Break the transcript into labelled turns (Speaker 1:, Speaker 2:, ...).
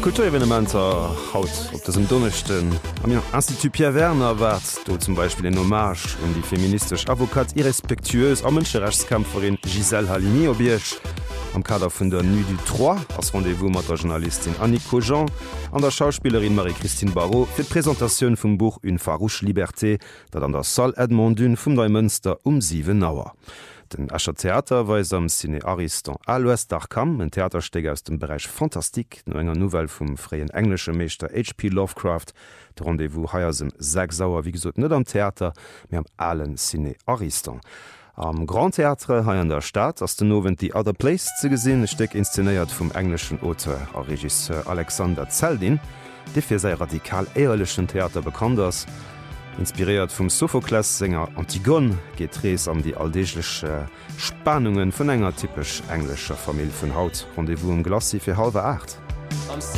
Speaker 1: Kulturevenementer haut op dessem Donnechten am Institut Pierre Werner wart do zum Beispiel en Hommage die feministisch Avocat irrespektueus a Mënscherechtskämpferin Gisèle Halimi Obierch am Kader vun der Nuit du 3 als Rendezvous mat der Journalistin Annick Cogent an der Schauspielerin Marie-Christine Barrault fir d'Präsentatiun vum Buch «Une farouche Liberté», dat an der Salle Edmond Dun vum Dei Münster 7 Auer. Den Ascher Theater weis am Cine Ariston à l'Ouest d'Arkham, en Theatersteg aus dem Bereich Fantastik, no enger Novel vum freien englische Meester H.P. Lovecraft, de Rendezvous heiersem 6 Auer wie gesot net am Theater, mé am allen Cine Ariston. Am Grand Theatre ha an der Stadt ass den Nowen die Other Place ze gesinn steck inszenéiert vum englischen Autor a Regisseur Alexander Zeldin, de fir sei radikal eierlechen Theater bekannt ass. Inspiriert vum Sophokles-Sänger Antigone geht Rees an die alldéeglesche Spannungen vun enger typisch englischer Familie vun Haut, Rendezvous Glassi fir 7:30.